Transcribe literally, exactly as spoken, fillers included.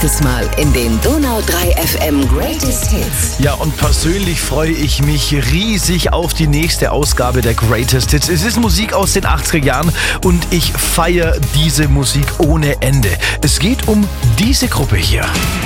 nächstes Mal in den Donau drei F M Greatest Hits. Ja, und persönlich freue ich mich riesig auf die nächste Ausgabe der Greatest Hits. Es ist Musik aus den achtziger Jahren und ich feiere diese Musik ohne Ende. Es geht um diese Gruppe hier.